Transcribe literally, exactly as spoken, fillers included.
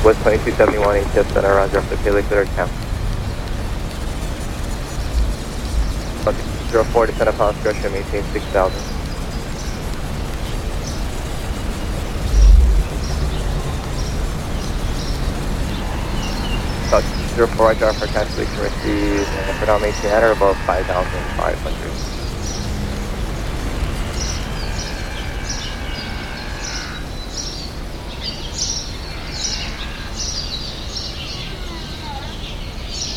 West twenty-two seventy-one, A T S center, roger, for Taylor clear camp. zero four, descend upon discretion, maintain six thousand. zero four, roger, for cancellation received, and for now maintain at or above five thousand five hundred.